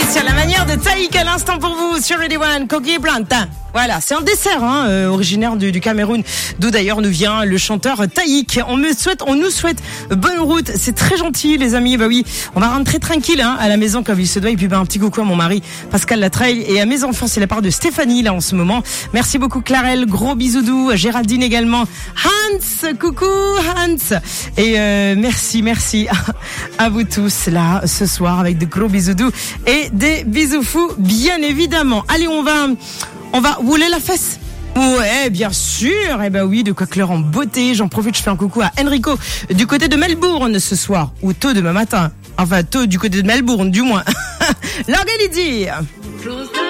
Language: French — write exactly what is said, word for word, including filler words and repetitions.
Sur la manière de Taïk à l'instant pour vous sur Radio One, Coquille Plantain. Voilà, c'est un dessert hein, euh, originaire du, du Cameroun, d'où d'ailleurs nous vient le chanteur Taïk. On me souhaite, on nous souhaite bonne route. C'est très gentil, les amis. Bah oui, on va rentrer tranquille hein, à la maison comme il se doit. Et puis bah, un petit coucou à mon mari Pascal Latreille et à mes enfants. C'est la part de Stéphanie là en ce moment. Merci beaucoup Clarelle, gros bisous doux. Géraldine également. Hans, coucou Hans. Et euh, merci, merci à, à vous tous là ce soir avec de gros bisous doux et des bisous fous bien évidemment. Allez, on va. On va rouler la fesse. Ouais, bien sûr. Eh ben oui, de quoi clair en beauté. J'en profite, je fais un coucou à Enrico du côté de Melbourne ce soir. Ou tôt demain matin. Enfin, tôt du côté de Melbourne, du moins. L'organisé.